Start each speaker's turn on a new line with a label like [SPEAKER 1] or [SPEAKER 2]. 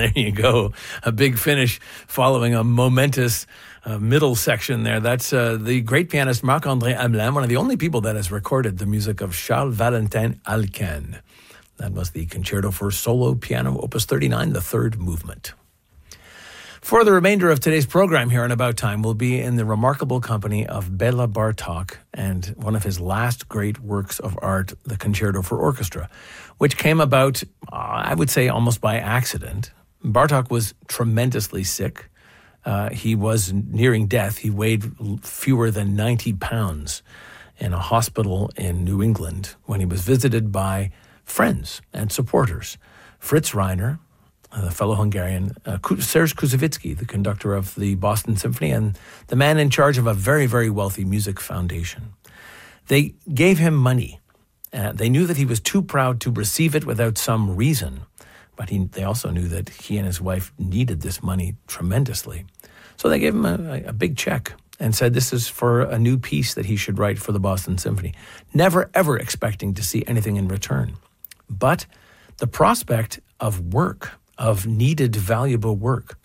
[SPEAKER 1] there you go. A big finish following a momentous middle section there. That's the great pianist Marc-André Hamelin, one of the only people that has recorded the music of Charles Valentin Alcan. That was the Concerto for Solo Piano, Opus 39, the third movement. For the remainder of today's program here on About Time, we'll be in the remarkable company of Béla Bartók and one of his last great works of art, the Concerto for Orchestra, which came about, I would say, almost by accident. Bartók was tremendously sick. He was nearing death. He weighed fewer than 90 pounds in a hospital in New England when he was visited by friends and supporters. Fritz Reiner, the fellow Hungarian, Serge Koussevitzky, the conductor of the Boston Symphony, and the man in charge of a very, very wealthy music foundation. They gave him money. They knew that he was too proud to receive it without some reason, but they also knew that he and his wife needed this money tremendously. So they gave him a big check and said this is for a new piece that he should write for the Boston Symphony, never, ever expecting to see anything in return. But the prospect of work, of needed, valuable work,